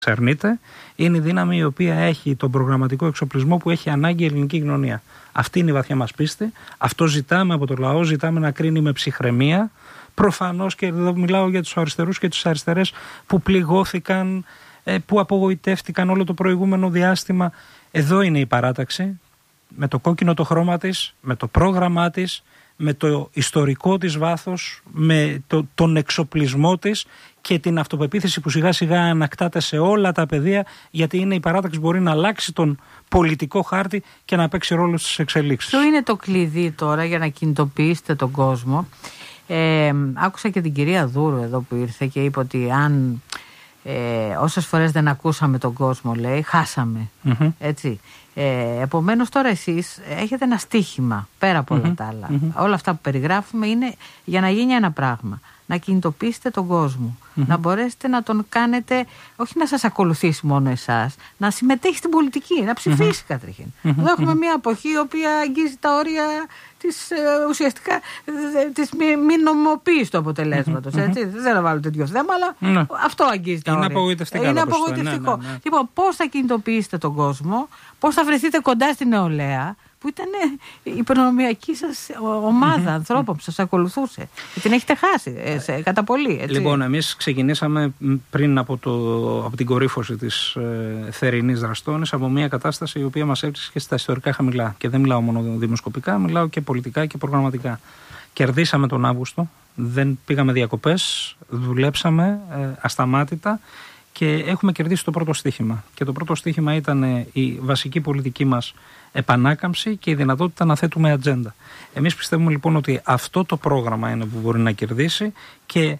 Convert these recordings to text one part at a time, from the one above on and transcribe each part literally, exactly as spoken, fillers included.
αρνείται, είναι η δύναμη η οποία έχει τον προγραμματικό εξοπλισμό που έχει ανάγκη η ελληνική κοινωνία. Αυτή είναι η βαθιά μας πίστη. Αυτό ζητάμε από το λαό, ζητάμε να κρίνει με ψυχραιμία. Προφανώς, και εδώ μιλάω για τους αριστερούς και τις αριστερές που πληγώθηκαν, που απογοητεύτηκαν όλο το προηγούμενο διάστημα. Εδώ είναι η παράταξη, με το κόκκινο το χρώμα της, με το πρόγραμμά της, με το ιστορικό της βάθος, με το, τον εξοπλισμό της και την αυτοπεποίθηση που σιγά σιγά ανακτάται σε όλα τα πεδία, γιατί είναι η παράταξη που μπορεί να αλλάξει τον πολιτικό χάρτη και να παίξει ρόλο στις εξελίξεις. Ποιο είναι το κλειδί τώρα για να κινητοποιήσετε τον κόσμο? Ε, άκουσα και την κυρία Δούρου εδώ που ήρθε και είπε ότι αν ε, όσες φορές δεν ακούσαμε τον κόσμο, λέει, χάσαμε. Mm-hmm. Έτσι. Ε, επομένως τώρα εσείς έχετε ένα στίχημα πέρα από όλα mm-hmm. τα άλλα. Mm-hmm. Όλα αυτά που περιγράφουμε είναι για να γίνει ένα πράγμα. Να κινητοποιήσετε τον κόσμο. Mm-hmm. Να μπορέσετε να τον κάνετε, όχι να σας ακολουθήσει μόνο εσάς, να συμμετέχει στην πολιτική, να ψηφίσει mm-hmm. καταρχήν. Mm-hmm. Εδώ έχουμε μια εποχή η οποία αγγίζει τα όρια της ε, ουσιαστικά της μη, μη νομοποίησης του αποτελέσματος. Mm-hmm. Έτσι. Δεν θέλω να βάλω τέτοιο θέμα, αλλά mm-hmm. αυτό αγγίζει τα είναι όρια. Απογοητευτικά είναι απογοητευτικό. Ναι, ναι, ναι. Λοιπόν, πώς θα κινητοποιήσετε τον κόσμο, πώς θα βρεθείτε κοντά στην νεολαία, που ήταν η προνομιακή σας ομάδα mm-hmm. ανθρώπων που σας ακολουθούσε. Και την έχετε χάσει ε, σε, κατά πολύ. Έτσι. Λοιπόν, εμείς ξεκινήσαμε πριν από, το, από την κορύφωση της ε, θερινής δραστόνης από μια κατάσταση η οποία μας έβρισκε στα ιστορικά χαμηλά. Και δεν μιλάω μόνο δημοσκοπικά, μιλάω και πολιτικά και προγραμματικά. Κερδίσαμε τον Αύγουστο, δεν πήγαμε διακοπές, δουλέψαμε ε, ασταμάτητα και έχουμε κερδίσει το πρώτο στοίχημα. Και το πρώτο στοίχημα ήταν η βασική πολιτική μας επανάκαμψη και η δυνατότητα να θέτουμε ατζέντα. Εμείς πιστεύουμε λοιπόν ότι αυτό το πρόγραμμα είναι που μπορεί να κερδίσει και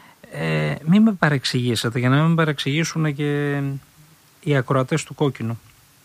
ε, μην με παρεξηγήσετε, για να μην με παρεξηγήσουν και οι ακροατές του κόκκινου.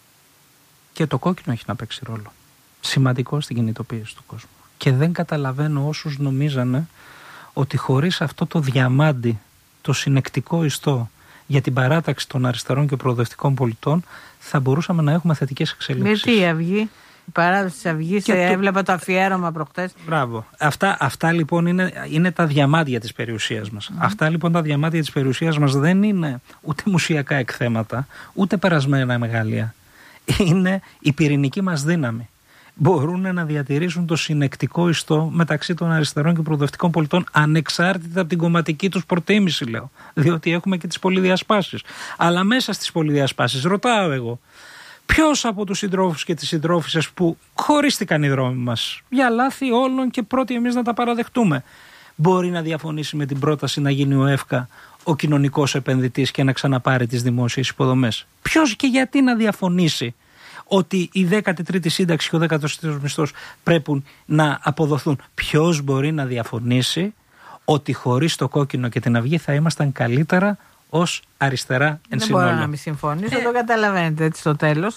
Και το κόκκινο έχει να παίξει ρόλο σημαντικό στην κινητοποίηση του κόσμου. Και δεν καταλαβαίνω όσους νομίζανε ότι χωρίς αυτό το διαμάντι, το συνεκτικό ιστό για την παράταξη των αριστερών και προοδευτικών πολιτών, θα μπορούσαμε να έχουμε θετικές εξελίξεις. Με τι η Αυγή, η παράδοση της Αυγής, το... έβλεπα το αφιέρωμα προχτές. Μπράβο. Αυτά, αυτά λοιπόν είναι, είναι τα διαμάντια της περιουσίας μας. Mm. Αυτά λοιπόν τα διαμάντια της περιουσίας μας δεν είναι ούτε μουσιακά εκθέματα, ούτε περασμένα μεγαλεία. Είναι η πυρηνική μας δύναμη. Μπορούν να διατηρήσουν το συνεκτικό ιστό μεταξύ των αριστερών και προοδευτικών πολιτών ανεξάρτητα από την κομματική τους προτίμηση, λέω. Διότι έχουμε και τις πολυδιασπάσεις. Αλλά μέσα στις πολυδιασπάσεις ρωτάω εγώ, ποιος από τους συντρόφους και τις συντρόφισσες που χωρίστηκαν οι δρόμοι μας για λάθη όλων και πρώτοι εμείς να τα παραδεχτούμε, μπορεί να διαφωνήσει με την πρόταση να γίνει ο ΕΦΚΑ ο κοινωνικός επενδυτής και να ξαναπάρει τις δημόσιες υποδομές? Ποιος και γιατί να διαφωνήσει ότι η δέκατη τρίτη σύνταξη και ο δέκατος τρίτος μισθός πρέπει να αποδοθούν? Ποιος μπορεί να διαφωνήσει ότι χωρίς το κόκκινο και την Αυγή θα ήμασταν καλύτερα ως αριστερά εν συνόλο? Δεν μπορώ να μην συμφωνήσω, ε... το καταλαβαίνετε έτσι στο τέλος.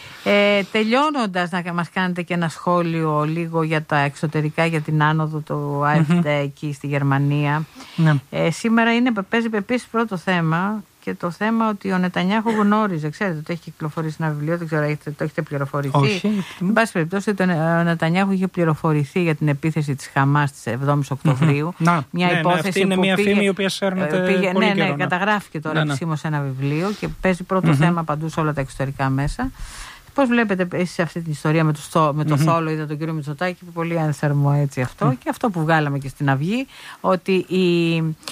Ε, τελειώνοντας, να μας κάνετε και ένα σχόλιο λίγο για τα εξωτερικά, για την άνοδο του AfD mm-hmm. εκεί στη Γερμανία. Ναι. Ε, σήμερα είναι, παίζει επίσης πρώτο θέμα, και το θέμα ότι ο Νετανιάχου γνώριζε, ξέρετε, το έχει κυκλοφορήσει ένα βιβλίο, δεν ξέρω, έχετε, το έχετε πληροφορηθεί? Όχι. Εν πάση περιπτώσει, ο Νετανιάχου είχε πληροφορηθεί για την επίθεση της Χαμάς της εβδόμης Οκτωβρίου. Mm-hmm. Να, μια ναι, υπόθεση ναι, αυτή είναι που μια πήγε, φήμη η οποία σέρνεται πήγε, πολύ ναι, ναι, καιρό, ναι. καταγράφηκε τώρα ναι, επισήμως ναι. ένα βιβλίο και παίζει πρώτο mm-hmm. θέμα παντού σε όλα τα εξωτερικά μέσα. Πώς βλέπετε εσείς αυτή την ιστορία με το, με το mm-hmm. Θόλο? Είδα τον κύριο Μητσοτάκη, πολύ ένθερμο έτσι αυτό, mm. και αυτό που βγάλαμε και στην Αυγή, ότι η,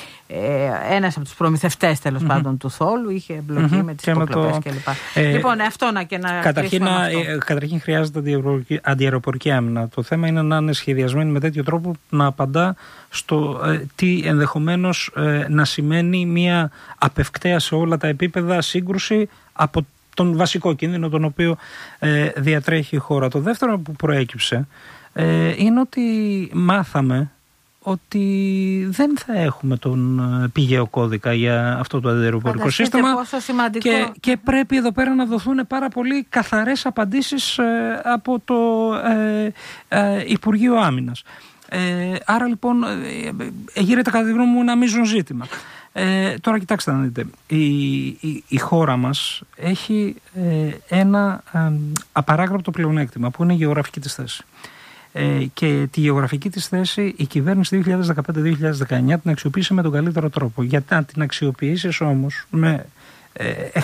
ε, ένας από τους προμηθευτές τέλος mm-hmm. πάντων του Θόλου είχε εμπλοκή mm-hmm. με τις υποκλοπές το... κλπ. Ε, λοιπόν, αυτό να και να καταρχήν, να, ε, καταρχήν χρειάζεται αντιαεροπορική άμυνα. Το θέμα είναι να είναι σχεδιασμένη με τέτοιο τρόπο να απαντά στο ε, τι ενδεχομένως ε, να σημαίνει μια απευκταία σε όλα τα επίπεδα σύγκρουση από τον βασικό κίνδυνο τον οποίο ε, διατρέχει η χώρα. Το δεύτερο που προέκυψε ε, είναι ότι μάθαμε ότι δεν θα έχουμε τον πηγαίο κώδικα για αυτό το αντιαεροπορικό σύστημα και, και πρέπει εδώ πέρα να δοθούν πάρα πολύ καθαρές απαντήσεις ε, από το ε, ε, Υπουργείο Άμυνας. Ε, άρα λοιπόν ε, γύρεται κατά τη γνώμη μου ένα μείζον ζήτημα. Ε, τώρα κοιτάξτε να δείτε, η, η, η χώρα μας έχει ε, ένα ε, απαράγραπτο πλεονέκτημα που είναι η γεωγραφική της θέση. Ε, και τη γεωγραφική της θέση η κυβέρνηση δύο χιλιάδες δεκαπέντε δύο χιλιάδες δεκαεννιά την αξιοποίησε με τον καλύτερο τρόπο. Γιατί να την αξιοποιήσεις όμως με ε,